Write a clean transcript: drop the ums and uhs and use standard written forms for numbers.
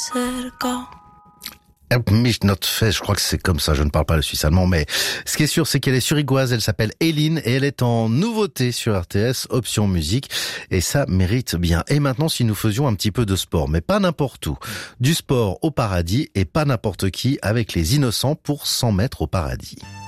Mich not fest, je crois que c'est comme ça, je ne parle pas le suisse allemand, mais ce qui est sûr, c'est qu'elle est surigoise, elle s'appelle Eline et elle est en nouveauté sur RTS, option musique, et ça mérite bien. Et maintenant, si nous faisions un petit peu de sport, mais pas n'importe où, du sport au paradis et pas n'importe qui avec les innocents pour 100 mètres au paradis.